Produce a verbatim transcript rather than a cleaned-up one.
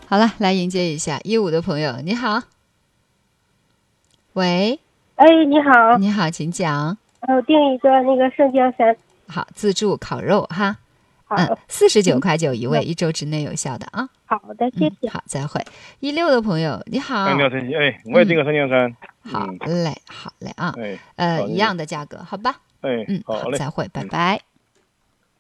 好了，来迎接一下一五的朋友，你好。喂， 哎，你好， 你好，请讲。 呃，订一个那个生姜山。 好，自助烤肉哈。 好， 嗯，四十九块九一位，一周之内有效的啊。 好的，谢谢。 嗯、好，再会。一六的朋友，你好。 你好，陈曦，哎，我也订个生姜山。 嗯、好嘞，好嘞啊。 哎， 呃，一样的价格，好吧。 哎， 嗯， 好嘞， 再会，拜拜。